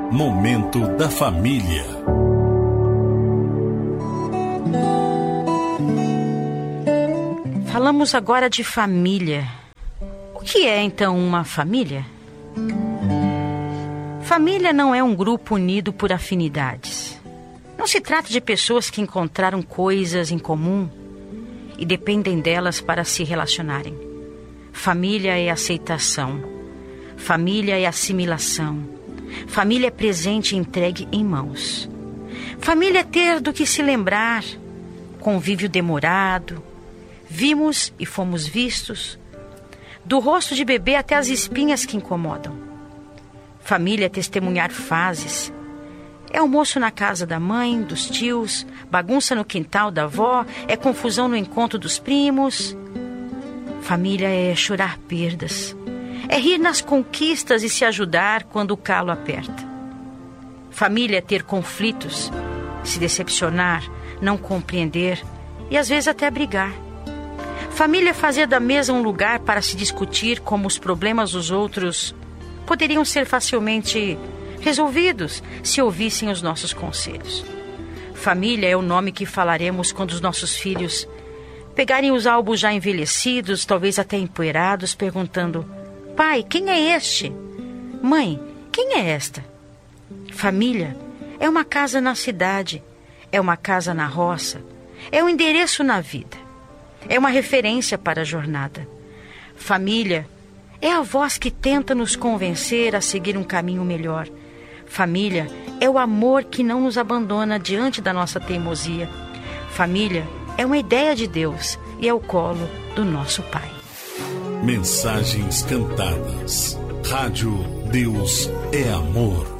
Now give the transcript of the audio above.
Momento da Família. Falamos agora de família. O que é, então, uma família? Família não é um grupo unido por afinidades. Não se trata de pessoas que encontraram coisas em comum e dependem delas para se relacionarem. Família é aceitação. Família é assimilação. Família é presente entregue em mãos. Família é ter do que se lembrar, convívio demorado, vimos e fomos vistos, do rosto de bebê até as espinhas que incomodam. Família é testemunhar fases. É almoço na casa da mãe, dos tios, bagunça no quintal da avó, é confusão no encontro dos primos. Família é chorar perdas. É rir nas conquistas e se ajudar quando o calo aperta. Família é ter conflitos, se decepcionar, não compreender e às vezes até brigar. Família é fazer da mesa um lugar para se discutir como os problemas dos outros poderiam ser facilmente resolvidos se ouvissem os nossos conselhos. Família é o nome que falaremos quando os nossos filhos pegarem os álbuns já envelhecidos, talvez até empoeirados, perguntando: pai, quem é este? Mãe, quem é esta? Família é uma casa na cidade, é uma casa na roça, é um endereço na vida, é uma referência para a jornada. Família é a voz que tenta nos convencer a seguir um caminho melhor. Família é o amor que não nos abandona diante da nossa teimosia. Família é uma ideia de Deus e é o colo do nosso Pai. Mensagens cantadas. Rádio Deus é Amor.